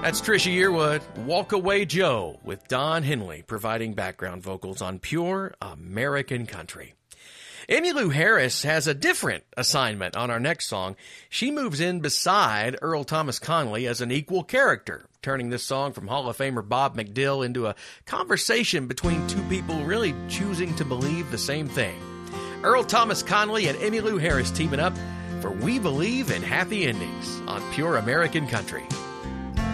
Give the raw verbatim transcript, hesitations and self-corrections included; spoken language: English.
That's Trisha Yearwood, Walk Away Joe, with Don Henley providing background vocals on Pure American Country. Emmylou Harris has a different assignment on our next song. She moves in beside Earl Thomas Conley as an equal character, turning this song from Hall of Famer Bob McDill into a conversation between two people really choosing to believe the same thing. Earl Thomas Conley and Emmylou Harris teaming up for We Believe in Happy Endings on Pure American Country.